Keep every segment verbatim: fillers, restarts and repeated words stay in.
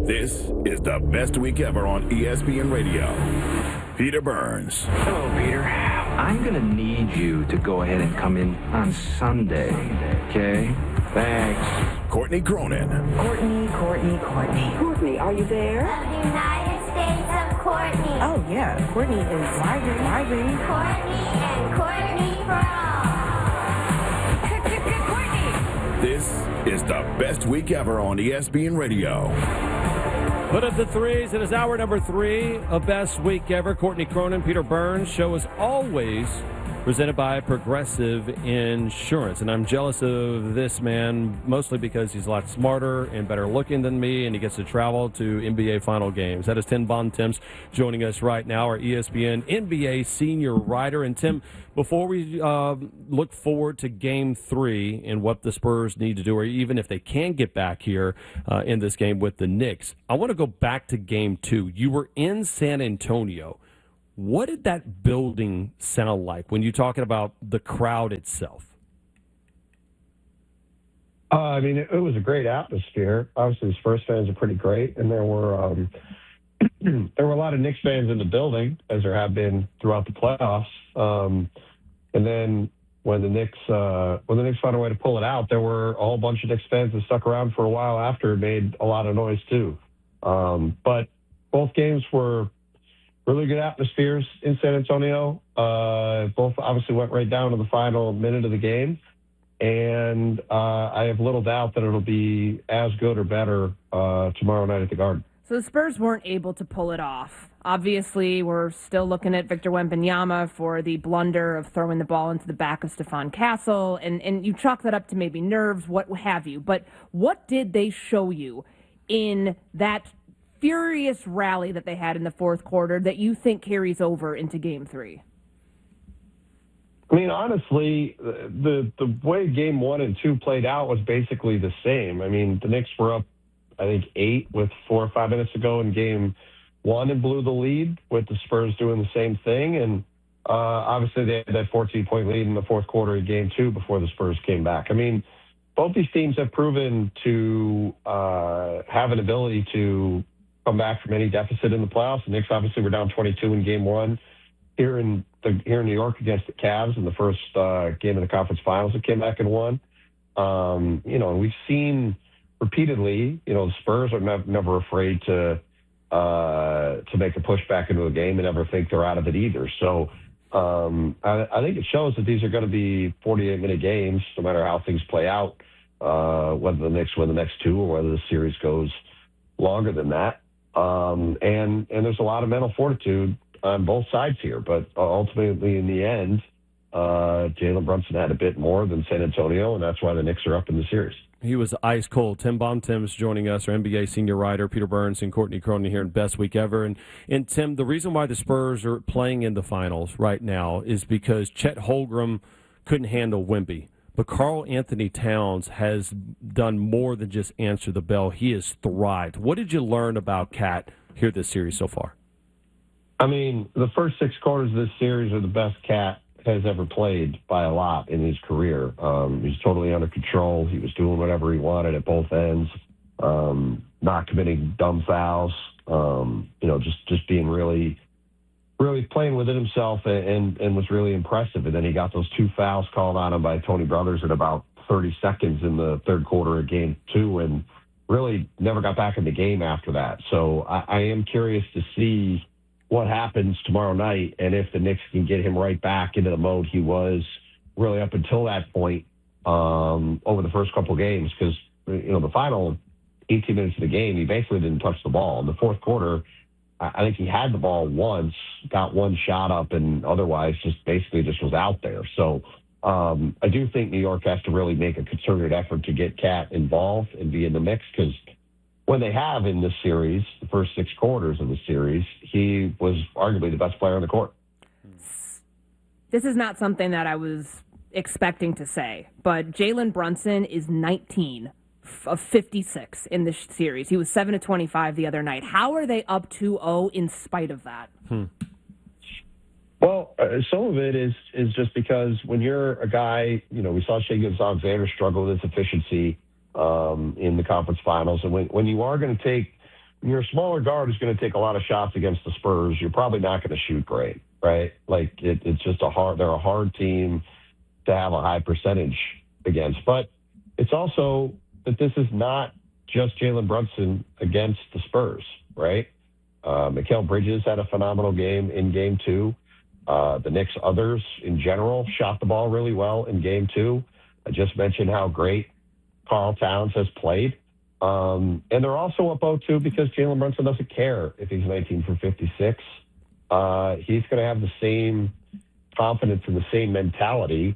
This is the best week ever on E S P N Radio. Peter Burns. Hello, Peter. I'm going to need you to go ahead and come in on Sunday, okay? Thanks. Courtney Cronin. Courtney, Courtney, Courtney. Courtney, are you there? The United States of Courtney. Oh, yeah. Courtney is migrating, migrating. Courtney and Courtney Frog. Courtney. This is the best week ever on E S P N Radio. Put up the threes. It is hour number three of Best Week Ever. Courtney Cronin, Peter Burns. Show is always presented by Progressive Insurance. And I'm jealous of this man, mostly because he's a lot smarter and better looking than me, and he gets to travel to N B A final games. That is Tim Bontemps joining us right now, our E S P N N B A senior writer. And Tim, before we uh, look forward to game three and what the Spurs need to do, or even if they can get back here uh, in this game with the Knicks, I want to go back to game two. You were in San Antonio. What did that building sound like when you're talking about the crowd itself? Uh, I mean, it, it was a great atmosphere. Obviously, the Spurs fans are pretty great, and there were um, there were a lot of Knicks fans in the building, as there have been throughout the playoffs. Um, and then when the Knicks uh, when the Knicks found a way to pull it out, there were a whole bunch of Knicks fans that stuck around for a while after, and made a lot of noise too. Um, but both games were really good atmospheres in San Antonio. Uh, both obviously went right down to the final minute of the game. And uh, I have little doubt that it'll be as good or better uh, tomorrow night at the Garden. So the Spurs weren't able to pull it off. Obviously, we're still looking at Victor Wembanyama for the blunder of throwing the ball into the back of Stephon Castle. And, and you chalk that up to maybe nerves, what have you. But what did they show you in that furious rally that they had in the fourth quarter that you think carries over into game three? I mean, honestly, the the way game one and two played out was basically the same. I mean, the Knicks were up, I think, eight with four or five minutes ago in game one and blew the lead, with the Spurs doing the same thing. And uh, obviously they had that fourteen-point lead in the fourth quarter of game two before the Spurs came back. I mean, both these teams have proven to uh, have an ability to come back from any deficit in the playoffs. The Knicks obviously were down twenty-two in game one here in the, here in New York against the Cavs in the first uh, game of the conference finals. That came back and won. Um, you know, and we've seen repeatedly, you know, the Spurs are nev- never afraid to uh, to make a push back into a game and never think they're out of it either. So um, I, I think it shows that these are going to be forty-eight minute games, no matter how things play out, uh, whether the Knicks win the next two or whether the series goes longer than that. Um, and, and there's a lot of mental fortitude on both sides here. But ultimately, in the end, uh, Jalen Brunson had a bit more than San Antonio, and that's why the Knicks are up in the series. He was ice cold. Tim Bontemps joining us, our N B A senior writer, Peter Burns and Courtney Cronin here in Best Week Ever. And, and Tim, the reason why the Spurs are playing in the finals right now is because Chet Holmgren couldn't handle Wemby. But Karl Anthony Towns has done more than just answer the bell. He has thrived. What did you learn about Cat here this series so far? I mean, the first six quarters of this series are the best Cat has ever played by a lot in his career. Um, he's totally under control. He was doing whatever he wanted at both ends, um, not committing dumb fouls, um, you know, just, just being really – really playing within himself and, and, and was really impressive. And then he got those two fouls called on him by Tony Brothers at about thirty seconds in the third quarter of game two, and really never got back in the game after that. So I, I am curious to see what happens tomorrow night and if the Knicks can get him right back into the mode he was really up until that point um, over the first couple of games. Because, you know, the final eighteen minutes of the game, he basically didn't touch the ball. In the fourth quarter, I think he had the ball once, got one shot up, and otherwise just basically just was out there. So um, I do think New York has to really make a concerted effort to get Cat involved and be in the mix, because when they have in this series, the first six quarters of the series, he was arguably the best player on the court. This is not something that I was expecting to say, but Jalen Brunson is nineteen of fifty-six in this series. He was seven of twenty-five the other night. How are they up two oh in spite of that? Hmm. Well, uh, some of it is is just because when you're a guy, you know, we saw Shai Gilgeous-Alexander struggle with his efficiency um, in the conference finals. And when, when you are going to take when you're a smaller guard who's going to take a lot of shots against the Spurs, you're probably not going to shoot great, right? Like it, it's just a hard. They're a hard team to have a high percentage against, but it's also that this is not just Jalen Brunson against the Spurs, right? Uh, Mikal Bridges had a phenomenal game in game two. Uh, the Knicks others in general shot the ball really well in game two. I just mentioned how great Karl Towns has played. Um, and they're also up oh two because Jalen Brunson doesn't care if he's nineteen for fifty-six. Uh, he's going to have the same confidence and the same mentality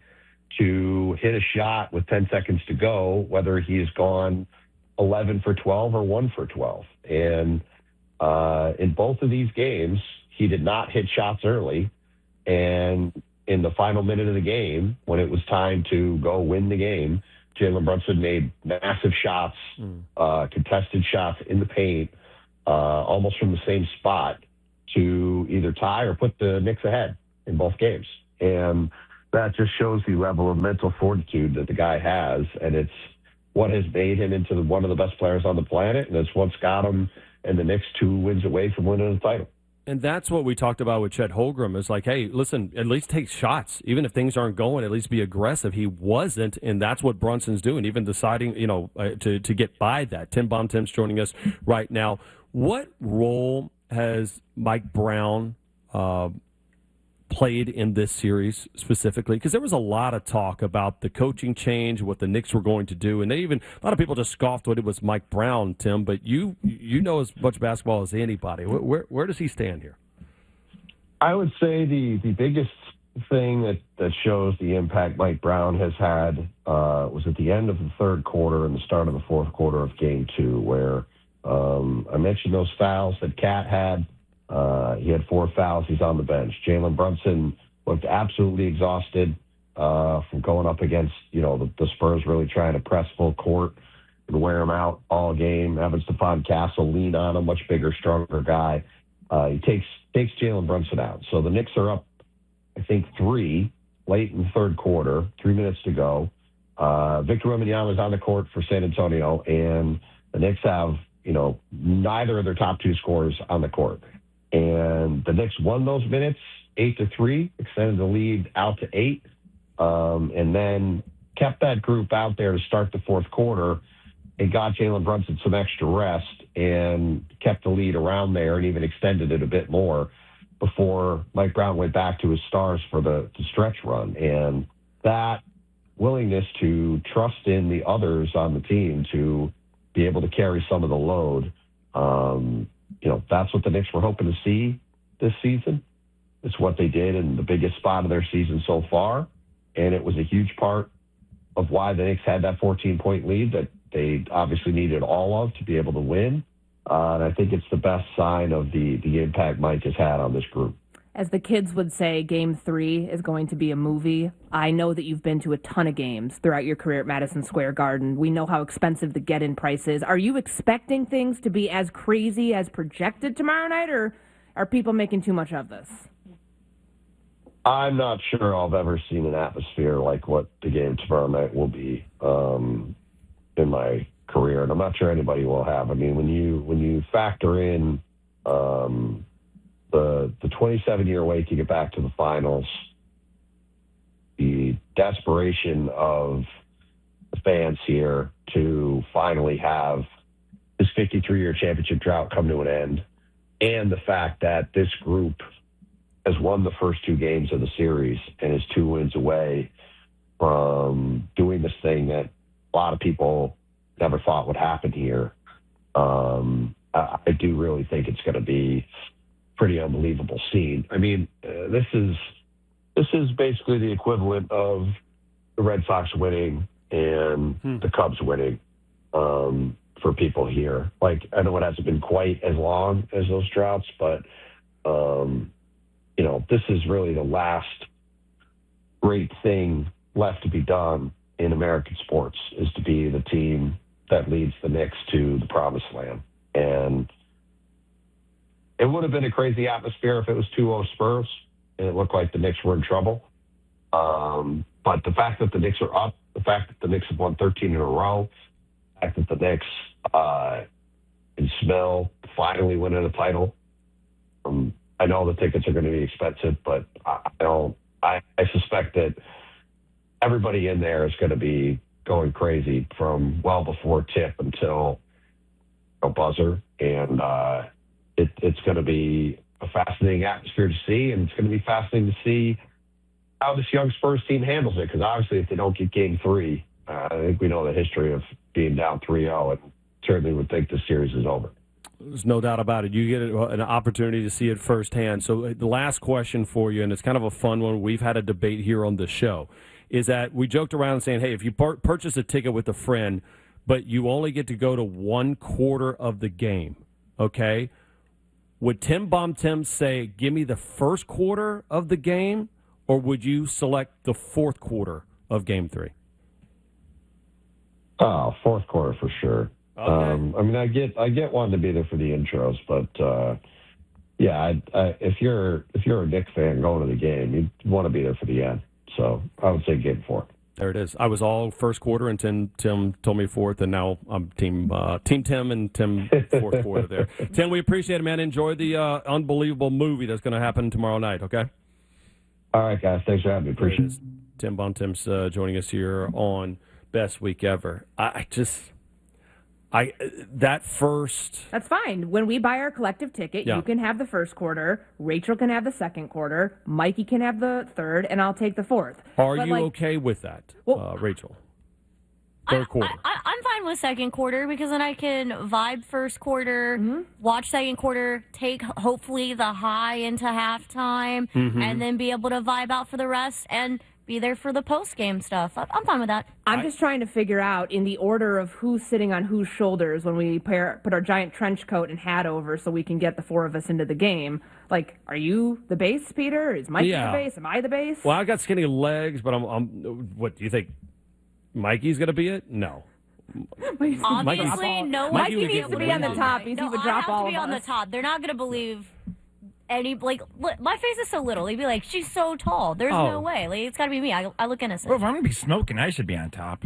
to hit a shot with ten seconds to go, whether he's gone eleven for twelve or one for twelve. And uh, in both of these games, he did not hit shots early. And in the final minute of the game, when it was time to go win the game, Jalen Brunson made massive shots, mm. uh, contested shots in the paint, uh, almost from the same spot to either tie or put the Knicks ahead in both games. And that just shows the level of mental fortitude that the guy has. And it's what has made him into the, one of the best players on the planet. And it's what's got him and the Knicks two wins away from winning the title. And that's what we talked about with Chet Holmgren. Is like, hey, listen, at least take shots. Even if things aren't going, at least be aggressive. He wasn't, and that's what Brunson's doing, even deciding, you know, uh, to, to get by that. Tim Bontemps joining us right now. What role has Mike Brown uh, played in this series specifically? Because there was a lot of talk about the coaching change, what the Knicks were going to do, and they even a lot of people just scoffed when it was Mike Brown, Tim. But you you know as much basketball as anybody. Where where, where does he stand here? I would say the the biggest thing that, that shows the impact Mike Brown has had uh, was at the end of the third quarter and the start of the fourth quarter of game two, where um, I mentioned those fouls that Cat had. Uh, he had four fouls. He's on the bench. Jalen Brunson looked absolutely exhausted uh, from going up against, you know, the, the Spurs really trying to press full court and wear him out all game. Having Stephon Castle lean on a much bigger, stronger guy. Uh, he takes takes Jalen Brunson out. So the Knicks are up, I think, three late in the third quarter, three minutes to go. Uh, Victor Wembanyama is on the court for San Antonio, and the Knicks have, you know, neither of their top two scorers on the court. And the Knicks won those minutes, eight to three, extended the lead out to eight, um, and then kept that group out there to start the fourth quarter and got Jalen Brunson some extra rest and kept the lead around there and even extended it a bit more before Mike Brown went back to his stars for the, the stretch run. And that willingness to trust in the others on the team to be able to carry some of the load, um, you know, that's what the Knicks were hoping to see this season. It's what they did in the biggest spot of their season so far. And it was a huge part of why the Knicks had that fourteen-point lead that they obviously needed all of to be able to win. Uh, and I think it's the best sign of the, the impact Mike has had on this group. As the kids would say, game three is going to be a movie. I know that you've been to a ton of games throughout your career at Madison Square Garden. We know how expensive the get-in price is. Are you expecting things to be as crazy as projected tomorrow night, or are people making too much of this? I'm not sure I've ever seen an atmosphere like what the game tomorrow night will be um, in my career, and I'm not sure anybody will have. I mean, when you when you factor in um, the the twenty-seven year wait to get back to the finals, the desperation of the fans here to finally have this fifty-three year championship drought come to an end, and the fact that this group has won the first two games of the series and is two wins away from doing this thing that a lot of people never thought would happen here. Um, I, I do really think it's going to be pretty unbelievable scene. I mean, uh, this is this is basically the equivalent of the Red Sox winning and hmm. the Cubs winning um, for people here. Like, I know it hasn't been quite as long as those droughts, but um, you know, this is really the last great thing left to be done in American sports, is to be the team that leads the Knicks to the promised land. And it would have been a crazy atmosphere if it was two oh Spurs and it looked like the Knicks were in trouble. Um, but the fact that the Knicks are up, the fact that the Knicks have won thirteen in a row, the fact that the Knicks uh, can smell the finally winning a title. Um, I know the tickets are going to be expensive, but I don't. I, I suspect that everybody in there is going to be going crazy from well before tip until a buzzer, and uh, it, it's going to be a fascinating atmosphere to see, and it's going to be fascinating to see how this young Spurs team handles it. Because obviously, if they don't get Game Three, uh, I think we know the history of being down three oh, and certainly would think the series is over. There's no doubt about it. You get an opportunity to see it firsthand. So the last question for you, and it's kind of a fun one. We've had a debate here on the show, is that we joked around saying, hey, if you pur- purchase a ticket with a friend, but you only get to go to one quarter of the game, okay, would Tim Bontemps say, give me the first quarter of the game, or would you select the fourth quarter of Game three? Oh, fourth quarter for sure. Okay. Um, I mean, I get I get wanting to be there for the intros, but uh, yeah, I, I, if you're if you're a Knicks fan going to the game, you want to be there for the end. So I would say Game Four. There it is. I was all first quarter, and Tim, Tim told me fourth, and now I'm team uh, team Tim and Tim fourth quarter there. Tim, we appreciate it, man. Enjoy the uh, unbelievable movie that's going to happen tomorrow night. Okay. All right, guys. Thanks for having me. Appreciate it. Tim Bontemps uh, joining us here on Best Week Ever. I, I just. I that first. That's fine. When we buy our collective ticket, Yeah. you can have the first quarter, Rachel can have the second quarter, Mikey can have the third, and I'll take the fourth. Are But, you like, okay with that, Well- uh, Rachel? I, Third quarter. I, I, I'm fine with second quarter because then I can vibe first quarter, Mm-hmm. watch second quarter, take hopefully the high into halftime, Mm-hmm. and then be able to vibe out for the rest and be there for the post game stuff. I, I'm fine with that. I'm just trying to figure out in the order of who's sitting on whose shoulders when we pair, put our giant trench coat and hat over so we can get the four of us into the game. Like, are you the base, Peter? Is Mikey Yeah. the base? Am I the base? Well, I got skinny legs, but I'm. I'm what do you think? Mikey's going to be it? No. Obviously, no one Mikey Mikey would needs get to be on the winded. top because No, he would I drop have all to be of on us. the top. They're not going to believe any, like, li- my face is so little. They'd be like, she's so tall. There's Oh. no way. Like, it's got to be me. I, I look innocent. Well, if I'm going to be smoking, I should be on top.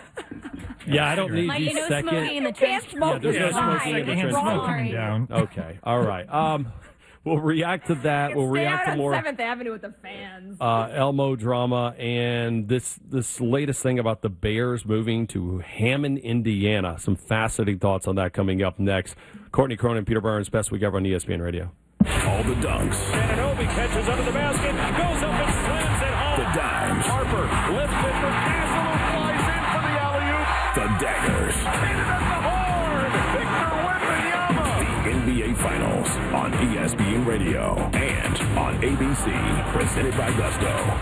Yeah, I don't need Mikey, you no second. smoking in the You can't trench. smoke Yeah, there's no inside. smoking in the I can't trench smoke coat. coming down. Okay. All right. Um, we'll react to that. We'll Stay react out to on more seventh Avenue with the fans. uh, Elmo drama and this this latest thing about the Bears moving to Hammond, Indiana. Some fascinating thoughts on that coming up next. Courtney Cronin, Peter Burns, Best Week Ever on E S P N Radio. All the dunks, Ananobi catches under the basket, goes up and slams it home. the dimes, Harper lifts it for Castle, who flies in for the alley-oop. the daggers, Hit it at the horn. Victor Wembanyama. the N B A Finals on E S P N Radio and on A B C, presented by Gusto.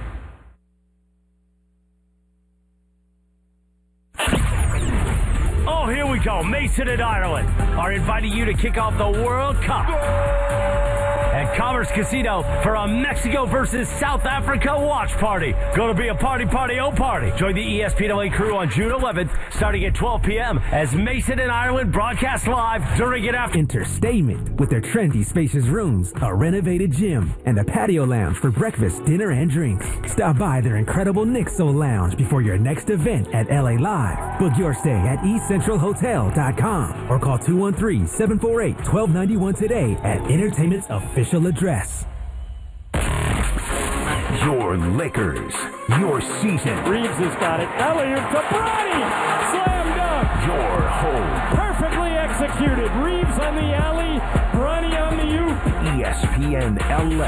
Oh, here we go. Mason and Ireland are inviting you to kick off the World Cup at Commerce Casino for a Mexico versus South Africa watch party. Gonna be a party, party, oh party. Join the E S P N L A crew on June eleventh, starting at twelve p.m. as Mason and Ireland broadcast live during and after. Enter Statement with their trendy, spacious rooms, a renovated gym, and a patio lounge for breakfast, dinner, and drinks. Stop by their incredible Nixo Lounge before your next event at L A Live. Book your stay at east central hotel dot com or call two one three, seven four eight, one two nine one today at Entertainment's official address. Your Lakers, your season, Reeves has got it. Alley-oop to Bronny. Slam dunk. your home. Perfectly executed. Reeves on the alley. Bronny on the oop. E S P N L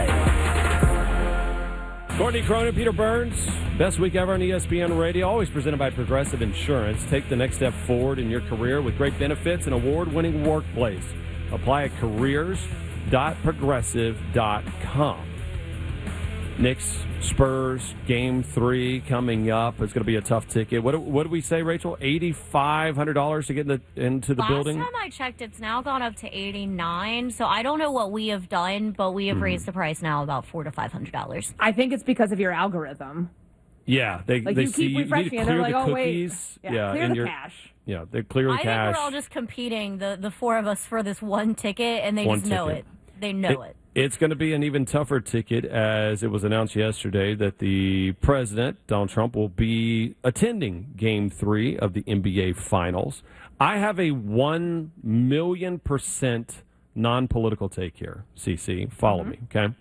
A. Courtney Cronin, Peter Burns, Best Week Ever on E S P N Radio, always presented by Progressive Insurance. Take the next step forward in your career with great benefits and award-winning workplace. Apply at careers dot progressive dot com. Knicks, Spurs, Game three coming up. It's going to be a tough ticket. What, what did we say, Rachel? eight thousand five hundred dollars to get in the, into the Last building? time I checked, it's now gone up to eighty-nine. So I don't know what we have done, but we have Mm-hmm. raised the price now about four to five hundred dollars. I think it's because of your algorithm. Yeah, they, Like, they you see keep you need refreshing to and clear they're the like, oh, wait. cookies. Yeah, clear and the you're- cache. Yeah, they clear the I cache. think we're all just competing, the the four of us, for this one ticket, and they One just know ticket. it. They know it. It's going to be an even tougher ticket, as it was announced yesterday that the president, Donald Trump, will be attending Game three of the N B A Finals. I have a one million percent non-political take here, C C. Follow mm-hmm. me, okay?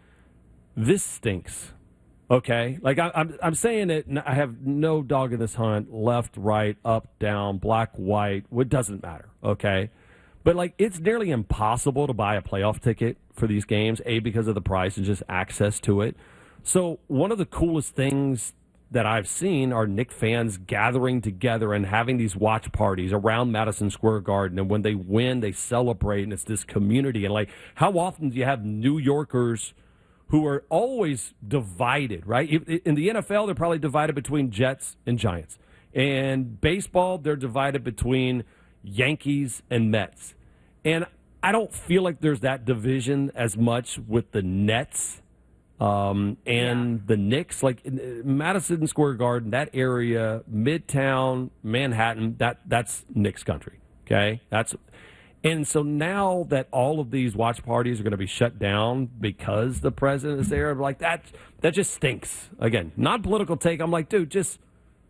This stinks, okay? Like, I, I'm, I'm saying it, I have no dog in this hunt, left, right, up, down, black, white, it doesn't matter, okay? But, like, it's nearly impossible to buy a playoff ticket for these games, A, because of the price and just access to it. So one of the coolest things that I've seen are Knick fans gathering together and having these watch parties around Madison Square Garden. And when they win, they celebrate, and it's this community. And, like, how often do you have New Yorkers who are always divided, right? In the N F L, they're probably divided between Jets and Giants. And baseball, they're divided between Yankees and Mets. And I don't feel like there's that division as much with the Nets um, and yeah. the Knicks. Like in Madison Square Garden, that area, Midtown, Manhattan, that that's Knicks country. Okay, that's and so now that all of these watch parties are going to be shut down because the president is there, I'm like that that just stinks. Again, non-political take. I'm like, dude, just.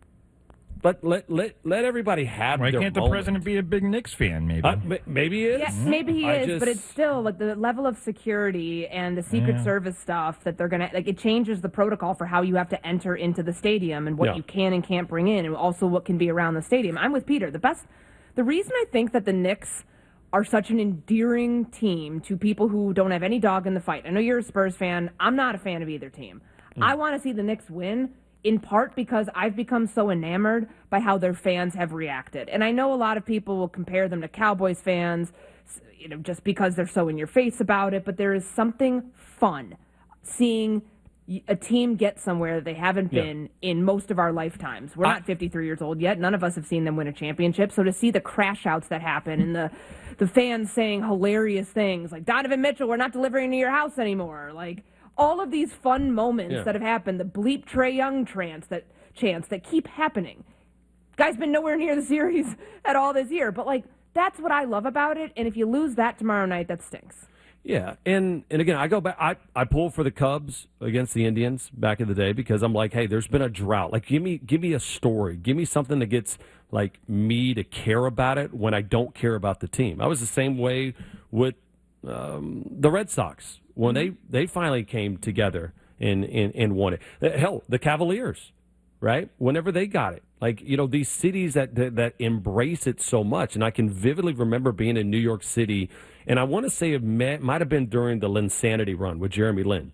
But let let let everybody have Why their can't the moment. president be a big Knicks fan, maybe? Uh, m- maybe he is. Yeah, maybe he I is, just- but it's still like the level of security and the Secret Yeah. Service stuff that they're gonna like. It changes the protocol for how you have to enter into the stadium and what Yeah. you can and can't bring in, and also what can be around the stadium. I'm with Peter. The best, the reason I think that the Knicks are such an endearing team to people who don't have any dog in the fight. I know you're a Spurs fan. I'm not a fan of either team. Mm. I want to see the Knicks win. In part because I've become so enamored by how their fans have reacted. And I know a lot of people will compare them to Cowboys fans, you know, just because they're so in your face about it, but there is something fun seeing a team get somewhere that they haven't Yeah. been in most of our lifetimes. We're I- not fifty-three years old yet. None of us have seen them win a championship. So to see the crash outs that happen and the, the fans saying hilarious things like, Donovan Mitchell, we're not delivering to your house anymore. Like, all of these fun moments Yeah. that have happened, the bleep Trae Young trance that chants that keep happening. Guy's been nowhere near the series at all this year, but like that's what I love about it. And if you lose that tomorrow night, that stinks. Yeah, and and again, I go back. I I pull for the Cubs against the Indians back in the day because I'm like, hey, there's been a drought. Like, give me give me a story. Give me something that gets like me to care about it when I don't care about the team. I was the same way with um, the Red Sox. When they, they finally came together and, and, and won it. Hell, the Cavaliers, right? Whenever they got it. Like, you know, these cities that, that, that embrace it so much. And I can vividly remember being in New York City, and I want to say it may, might have been during the Linsanity run with Jeremy Lin.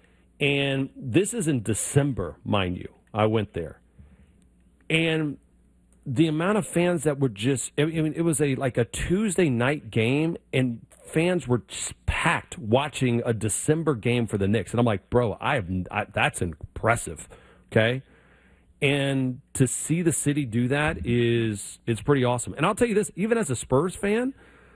And this is in December, mind you. I went there. And the amount of fans that were just, I mean, it was a like a Tuesday night game, and fans were just packed watching a December game for the Knicks. And I'm like, bro, I have I, that's impressive, okay? And to see the city do that is it's pretty awesome. And I'll tell you this, even as a Spurs fan,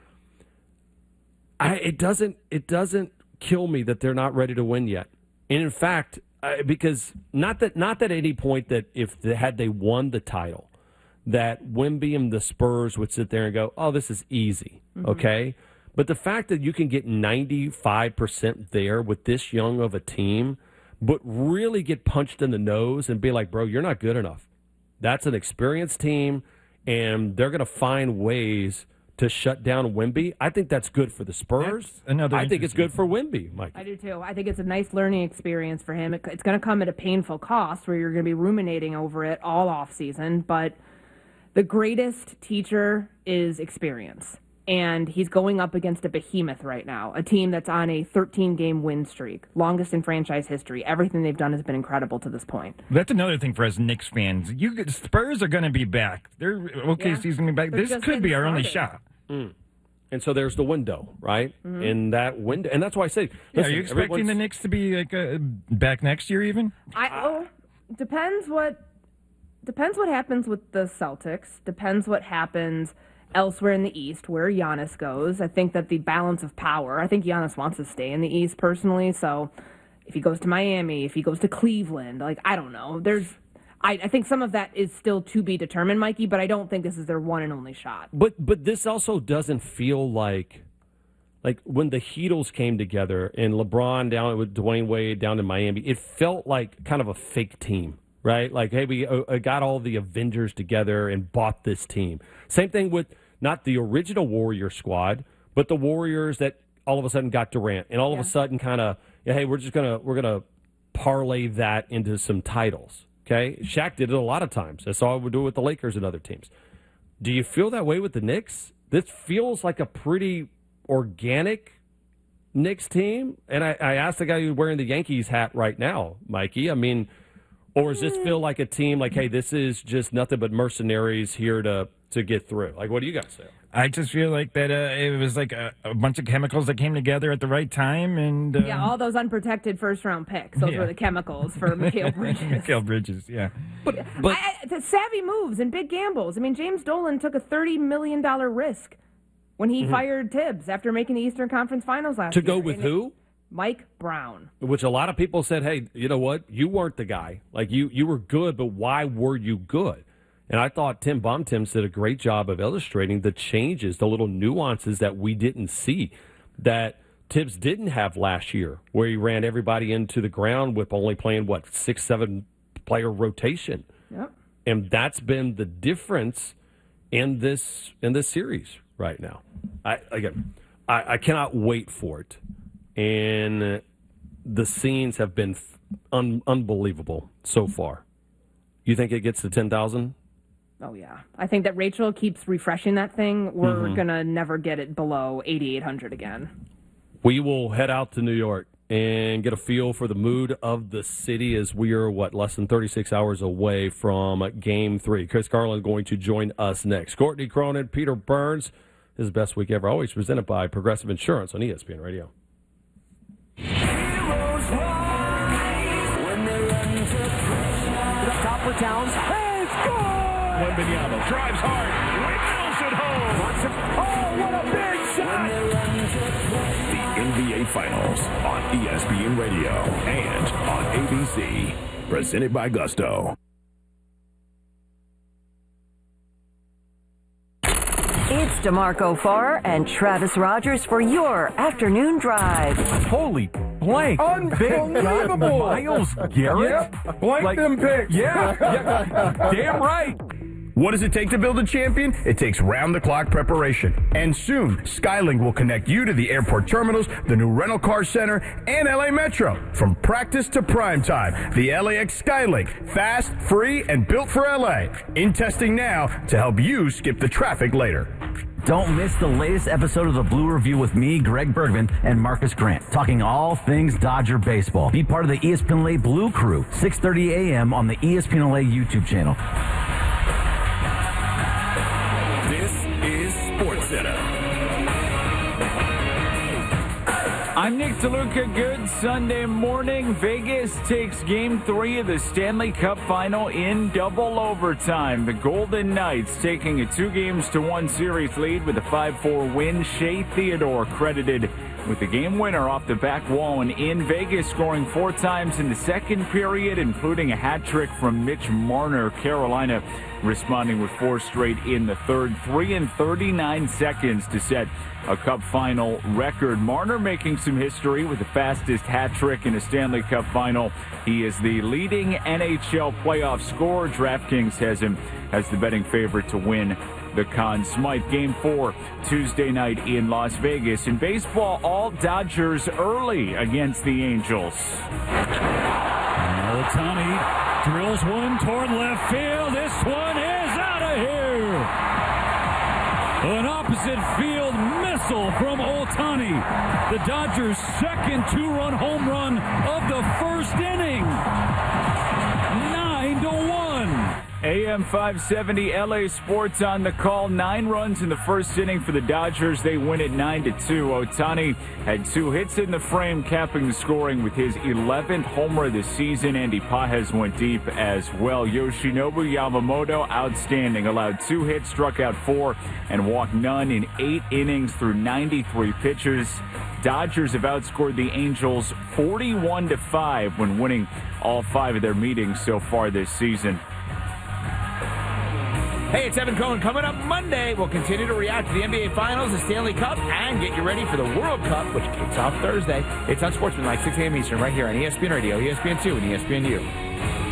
I, it doesn't it doesn't kill me that they're not ready to win yet. And in fact, I, because not that not that at any point that if they, had they won the title, that Wemby and the Spurs would sit there and go, oh, this is easy, mm-hmm. okay? But the fact that you can get ninety-five percent there with this young of a team, but really get punched in the nose and be like, bro, you're not good enough. That's an experienced team, and they're going to find ways to shut down Wemby. I think that's good for the Spurs. That's another I think it's good for Wemby, Mike. I do too. I think it's a nice learning experience for him. It, it's going to come at a painful cost where you're going to be ruminating over it all off season, but the greatest teacher is experience. And he's going up against a behemoth right now, a team that's on a thirteen-game win streak, longest in franchise history. Everything they've done has been incredible to this point. That's another thing for us Knicks fans. You Spurs are going to be back. They're okay. Yeah. Season back. They're This just could be getting our only started. shot. Mm. And so there's the window, right? Mm-hmm. In that window, and that's why I say, Yeah, listen, are you expecting everyone's- the Knicks to be like uh, back next year even? I oh, depends what depends what happens with the Celtics. Depends what happens elsewhere in the East, where Giannis goes. I think that the balance of power. I think Giannis wants to stay in the East personally. So if he goes to Miami, if he goes to Cleveland, like I don't know. There's, I, I think some of that is still to be determined, Mikey. But I don't think this is their one and only shot. But but this also doesn't feel like like when the Heatles came together and LeBron down with Dwayne Wade down in Miami. It felt like kind of a fake team. right? Like, hey, we uh, got all the Avengers together and bought this team. Same thing with not the original Warrior squad, but the Warriors that all of a sudden got Durant, and all yeah. of a sudden kind of, yeah, hey, we're just gonna we're gonna parlay that into some titles. Okay, Shaq did it a lot of times. That's all we do with the Lakers and other teams. Do you feel that way with the Knicks? This feels like a pretty organic Knicks team. And I, I asked the guy who's wearing the Yankees hat right now, Mikey. I mean, or does this feel like a team like, hey, this is just nothing but mercenaries here to to get through? Like, what do you guys say? I just feel like that uh, it was like a, a bunch of chemicals that came together at the right time. and uh, Yeah, all those unprotected first-round picks. Those yeah. were the chemicals for Mikal Bridges. Mikal Bridges, yeah. But, but I, I, the savvy moves and big gambles. I mean, James Dolan took a thirty million dollars risk when he mm-hmm. fired Tibbs after making the Eastern Conference Finals last to year. To go with and who? Mike Brown. Which a lot of people said, hey, you know what? You weren't the guy. Like, you, you were good, but why were you good? And I thought Tim Bontemps did a great job of illustrating the changes, the little nuances that we didn't see, that Tibbs didn't have last year, where he ran everybody into the ground with only playing, what, six, seven player rotation. Yep. And that's been the difference in this in this series right now. I Again, I, I cannot wait for it. And the scenes have been un- unbelievable so far. You think it gets to ten thousand? Oh, yeah. I think that Rachel keeps refreshing that thing. We're mm-hmm. going to never get it below eighty-eight hundred again. We will head out to New York and get a feel for the mood of the city as we are, what, less than thirty-six hours away from Game three. Chris Carlin going to join us next. Courtney Cronin, Peter Burns, his best week ever, always presented by Progressive Insurance on E S P N Radio. Heroes rise when they run to the top for Towns. Hey, score! Wembanyama drives hard, windmills it home. Oh, what a big shot! The N B A Finals on E S P N Radio and on A B C. Presented by Gusto. It's DeMarco Farr and Travis Rogers for your afternoon drive. Holy blank. Unbelievable. Miles Garrett? Yep. Blank like, them picks. Yeah, yeah. Damn right. What does it take to build a champion? It takes round-the-clock preparation. And soon, Skylink will connect you to the airport terminals, the new rental car center, and L A Metro. From practice to prime time, the L A X Skylink. Fast, free, and built for L A. In testing now to help you skip the traffic later. Don't miss the latest episode of the Blue Review with me, Greg Bergman, and Marcus Grant, talking all things Dodger baseball. Be part of the E S P N L A Blue Crew, six thirty a.m. on the E S P N L A YouTube channel. This is SportsCenter. I'm Nick DeLuca. Good Sunday morning. Vegas takes game three of the Stanley Cup final in double overtime. The Golden Knights taking a two games to one series lead with a five four win. Shea Theodore credited with the game winner off the back wall, and in Vegas scoring four times in the second period, including a hat trick from Mitch Marner. Carolina responding with four straight in the third. Three and thirty-nine seconds to set a Cup final record. Marner making some history with the fastest hat trick in a Stanley Cup final. He is the leading N H L playoff scorer. DraftKings has him as the betting favorite to win the Conn Smythe. Game four, Tuesday night in Las Vegas. In baseball, all Dodgers early against the Angels. Ohtani drills one toward left field. This one is out of here. An opposite field missile from Ohtani. The Dodgers' second two-run home run of the first inning. Nine to one. A M five seventy L A Sports on the call. Nine runs in the first inning for the Dodgers. They win it nine to two. Ohtani had two hits in the frame, capping the scoring with his eleventh homer of the season. Andy Pages went deep as well. Yoshinobu Yamamoto, outstanding. Allowed two hits, struck out four, and walked none in eight innings through ninety-three pitches. Dodgers have outscored the Angels forty-one to five when winning all five of their meetings so far this season. Hey, it's Evan Cohen. Coming up Monday, we'll continue to react to the N B A Finals, the Stanley Cup, and get you ready for the World Cup, which kicks off Thursday. It's on Sportsman, like six a.m. Eastern, right here on E S P N Radio, E S P N two, and E S P N U.